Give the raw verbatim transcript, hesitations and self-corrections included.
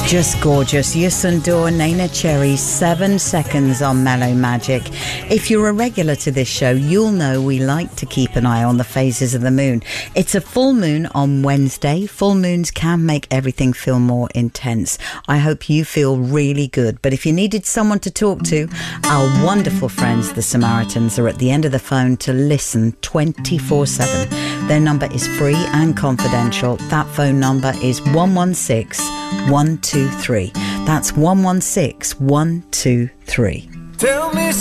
Just gorgeous. Yusundur, Nena Cherry, seven seconds on Mellow Magic. If you're a regular to this show, you'll know we like to keep an eye on the phases of the moon. It's a full moon on Wednesday. Full moons can make everything feel more intense. I hope you feel really good. But if you needed someone to talk to, our wonderful friends, the Samaritans, are at the end of the phone to listen twenty-four seven. Their number is free and confidential. That phone number is one one six one two three. That's one one six one two three. Tell me